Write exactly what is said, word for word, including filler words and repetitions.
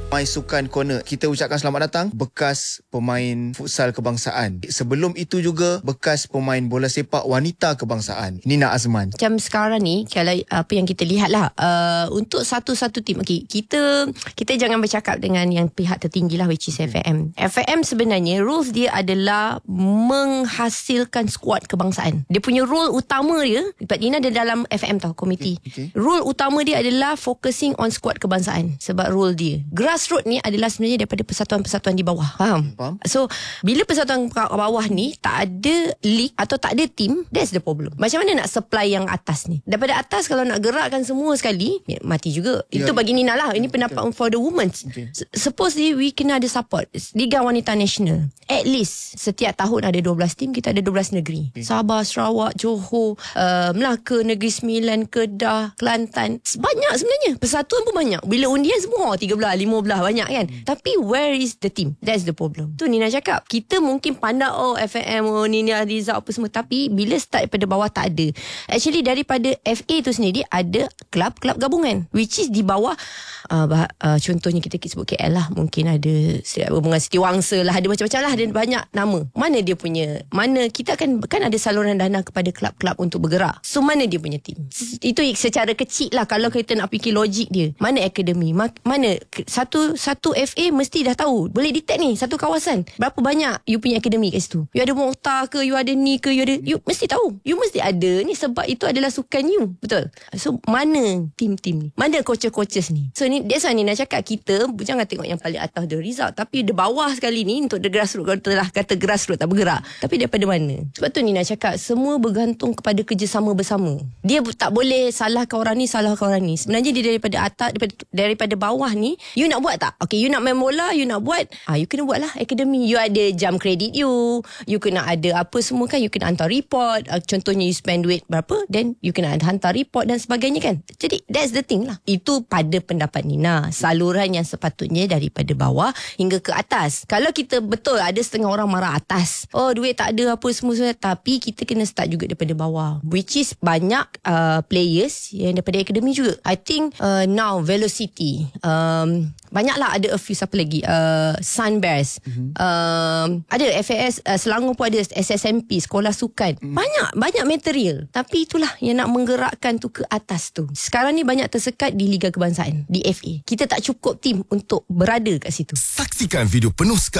My Sukan Corner, kita ucapkan selamat datang bekas pemain futsal kebangsaan. Sebelum itu juga bekas pemain bola sepak wanita kebangsaan, Nina Azman. Macam sekarang ni, kalau apa yang kita lihat lah, uh, untuk satu-satu tim, okay, kita kita jangan bercakap dengan yang pihak tertinggi lah, which is F M. F M sebenarnya rules dia adalah menghasilkan skuad kebangsaan. Dia punya role utama dia, Nina ada dalam F M tau, komiti. Okay. Okay. Role utama dia adalah focusing on skuad kebangsaan. Sebab role dia grassroots ni adalah sebenarnya daripada persatuan-persatuan di bawah. Faham? Faham. So bila persatuan bawah ni tak ada league atau tak ada team, that's the problem. Macam mana nak supply yang atas ni? Daripada atas kalau nak gerakkan semua sekali, ya, mati juga. Yeah. Itu bagi Nina lah. Ini pendapat okay. for the women. Okay. Supposedly we kena ada support. Liga Wanita Nasional, at least setiap tahun ada dua belas tim. Kita ada dua belas negeri. Okay. Sabah, Sarawak, Johor, uh, Melaka, Negeri Sembilan, Kedah, Kelantan. Banyak sebenarnya. Persatuan pun banyak. Bila undian semua tiga belas, lima belas banyak kan. Hmm. Tapi where is the team? That's the problem. Tu Nina cakap. Kita mungkin pandang oh F M, oh Nina Rizal apa semua. Tapi bila start daripada bawah tak ada. Actually daripada F A tu sendiri ada kelab-kelab gabungan. Which is di bawah uh, bah, uh, contohnya kita sebut K L lah. Mungkin ada hubungan Setiawangsa lah. Ada macam-macam lah. Ada banyak nama. Mana dia punya, mana kita kan, kan ada saluran dana kepada kelab-kelab untuk bergerak. So mana dia punya team? Itu secara kecil lah. Kalau kita nak fikir logik dia. Mana akademi? Mana satu satu F A mesti dah tahu. Boleh detect ni satu kawasan berapa banyak you punya akademi kat situ. You ada Mokta ke, you ada ni ke, you ada, you mesti tahu. You mesti ada ni sebab itu adalah sukan you. Betul? So mana tim-tim ni? Mana coaches-coaches ni? So ni that's why Nina cakap kita jangan tengok yang paling atas the result, tapi the bawah sekali ni untuk the grassroots. Kalau telah kata grassroots tak bergerak, tapi daripada mana? Sebab tu Nina cakap semua bergantung kepada kerjasama bersama. Dia tak boleh salahkan orang ni, salahkan orang ni. Sebenarnya dia daripada atas, daripada, daripada bawah ni, you nak buat tak? Okay, you nak main bola, you nak buat, ah, you kena buat lah akademi. You ada jam kredit you, you kena ada apa semua kan, you kena hantar report. Uh, contohnya you spend duit berapa, then you kena hantar report dan sebagainya kan. Jadi that's the thing lah. Itu pada pendapat Nina, saluran yang sepatutnya daripada bawah hingga ke atas. Kalau kita betul ada setengah orang marah atas, oh duit tak ada apa semua-semua, tapi kita kena start juga daripada bawah, which is banyak uh, players yang daripada akademi juga. I think uh, now Velocity, um, banyaklah, ada a few, siapa lagi, uh, Sunbears, mm-hmm. um, ada F A S, uh, Selangor pun ada S S M P, Sekolah Sukan, mm. banyak banyak material. Tapi itulah yang nak menggerakkan tu ke atas tu. Sekarang ni banyak tersekat di Liga Kebangsaan, di F A. Kita tak cukup tim untuk berada kat situ. Saksikan video penuh sekali